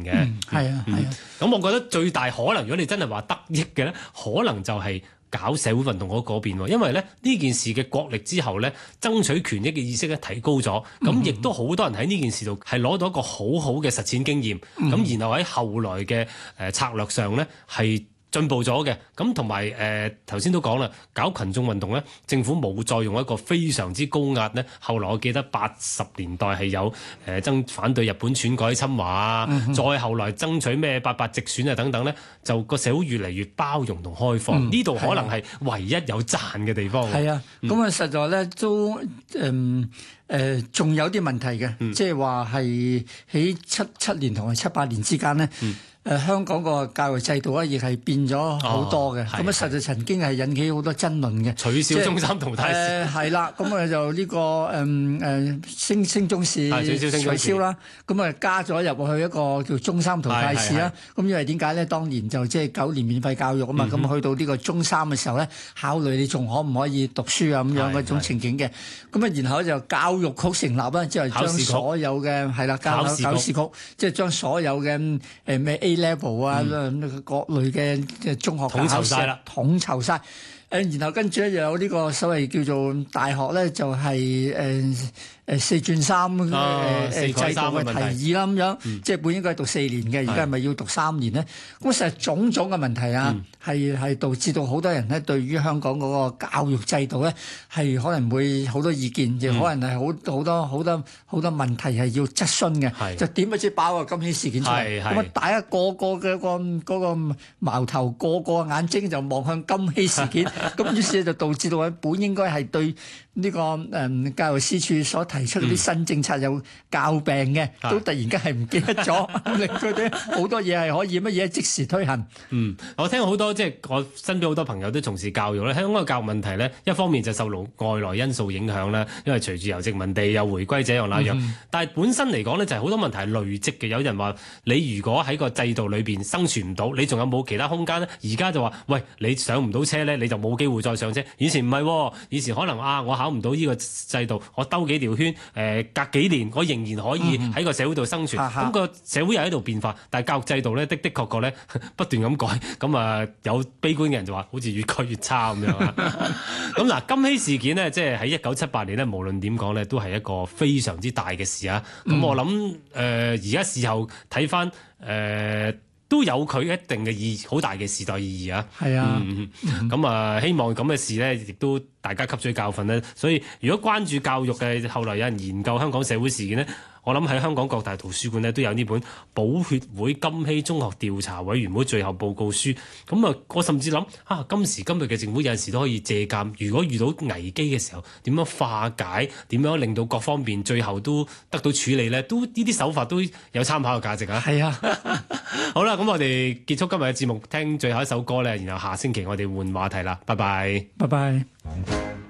嘅。 係啊。 咁我覺得最大可能，如果你真係話得益嘅咧，可能就係搞社會運動嗰邊喎，因為咧呢件事嘅國力之後咧，爭取權益嘅意識咧提高咗，咁亦都好多人喺呢件事度係攞到一個好好嘅實踐經驗，咁然後喺後來嘅策略上咧係進步咗嘅，咁同埋頭先都講啦，搞群眾運動咧，政府冇再用一個非常之高壓咧。後來我記得80年代係有反對日本篡改侵華啊，再後來爭取咩88直選啊等等咧，就個社會越嚟越包容同開放。呢度可能係唯一有賺嘅地方。 係啊，咁啊實在咧都仲有啲問題嘅，即係話係喺77年同埋78年之間咧。香港個教育制度咧，亦係變咗好多嘅。咁實在曾經係引起好多爭論嘅。 取消中三同大試係啦，咁就呢個升中試取消啦。咁加咗入去一個叫中三淘汰試啦。咁因為點解咧？當年就即係9年免費教育啊嘛。咁去到呢個中三嘅時候咧，考慮你仲可唔可以讀書啊咁樣嗰種情景嘅。咁然後就教育局成立啦，即係將所有嘅係啦，考試局即係將所有嘅咩 A-level 啊，各類嘅即係中學考試統籌晒。然後跟住咧又有呢個所謂叫做大學咧，就係4轉3制度嘅提議啦咁樣，即係本應該係讀4年嘅，而家係咪要讀3年咧？咁實係種種嘅問題啊，係導致到好多人咧對於香港嗰個教育制度咧係可能會好多意見，亦可能係好多問題係要質詢嘅。就點不知爆個金禧事件出嚟，咁大家個個嘅嗰個矛頭，個個眼睛就望向金禧事件。咁於是就導致到本應該係對呢個教育司署所提出嗰啲新政策有教病嘅，都突然間係唔記得咗，令佢哋好多嘢係可以乜嘢即時推行。 我聽好多即係我身邊好多朋友都從事教育咧，香港嘅教育問題咧，一方面就受外來因素影響啦，因為隨住由殖民地又回歸這樣那樣，但係本身嚟講咧就係好多問題係累積嘅。有人話你如果喺個制度裏邊生存唔到，你仲有冇其他空間咧？而家就話喂，你上唔到車咧，你就冇機會再上車。以前唔係，以前可能我考唔到呢個制度，我兜幾條圈，隔幾年我仍然可以喺個社會度生存。咁個社會又喺度變化，但係教育制度咧的確咧不斷咁改。咁有悲觀嘅人就話好似越改越差咁樣啊。咁嗱，金禧事件呢，即係喺1978年咧，無論點講咧，都係一個非常之大嘅事啊。咁我諗而家事後睇翻都有佢一定嘅好大嘅時代意義啊！ 係啊， 咁希望咁嘅事咧，亦都大家吸取教訓咧。所以如果關注教育嘅，後來有人研究香港社會事件咧，我諗喺香港各大圖書館咧都有呢本寶血會金禧中學調查委員會最後報告書。咁我甚至諗今時今日嘅政府有陣時都可以借鑑，如果遇到危機嘅時候，點樣化解，點樣令到各方面最後都得到處理咧，都呢啲手法都有參考嘅價值啊！ 係啊， 好啦，咁我哋結束今日嘅節目，聽最後一首歌咧，然後下星期我哋換話題啦，拜拜， 拜拜。